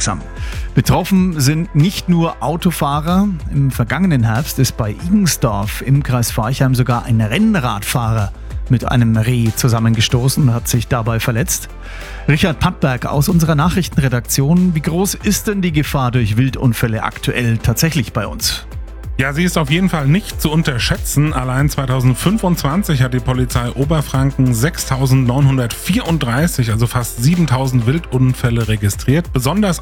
aufmerksam. Betroffen sind nicht nur Autofahrer. Im vergangenen Herbst ist bei Igensdorf im Kreis Forchheim sogar ein Rennradfahrer mit einem Reh zusammengestoßen und hat sich dabei verletzt. Richard Pattberg aus unserer Nachrichtenredaktion. Wie groß ist denn die Gefahr durch Wildunfälle aktuell tatsächlich bei uns? Ja, sie ist auf jeden Fall nicht zu unterschätzen. Allein 2025 hat die Polizei Oberfranken 6.934, also fast 7.000 Wildunfälle registriert. Besonders